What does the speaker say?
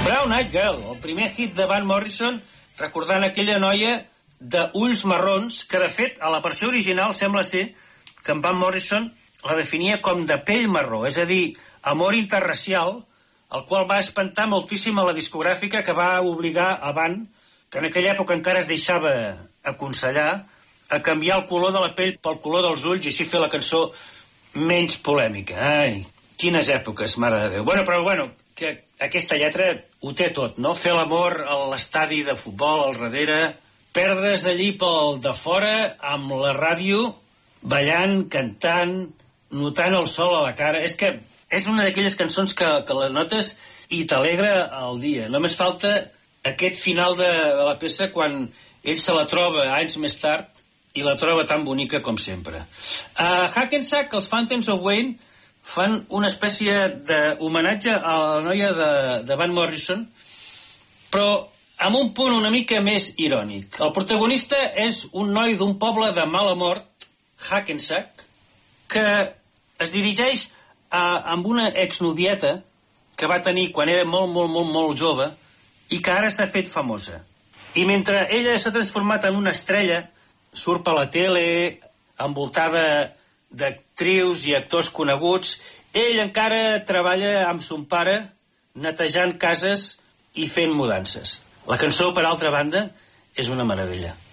Brown Eyed Girl, el primer hit de Van Morrison, recordant aquella noia d'ulls marrons, que de fet a la versió original sembla ser que en Van Morrison la definia com de pell marró, és a dir, amor interracial, el qual va espantar moltíssim a la discogràfica, que va obligar a Van, que en aquella època encara es deixava aconsellar, a canviar el color de la pell pel color dels ulls i així fer la cançó menys polèmica. Ai, quines èpoques, mare de Déu. Però que aquesta lletra ho té tot, no? Fer l'amor a l'estadi de futbol al darrere, perdre's allí pel de fora amb la ràdio, ballant, cantant, notant el sol a la cara. És que és una d'aquelles cançons que les notes i t'alegra el dia. Només falta aquest final de la peça quan ell se la troba anys més tard i la troba tan bonica com sempre. A Hackensack, els Fountains of Wayne fan una espècie d'homenatge a la noia de Van Morrison, però amb un punt una mica més irònic. El protagonista és un noi d'un poble de mala mort, Hackensack, que es dirigeix amb una exnovieta que va tenir quan era molt jove i que ara s'ha fet famosa. I mentre ella s'ha transformat en una estrella, surt per la tele, envoltada d'actrius i actors coneguts, ell encara treballa amb son pare netejant cases i fent mudances. La cançó, per altra banda, és una meravella.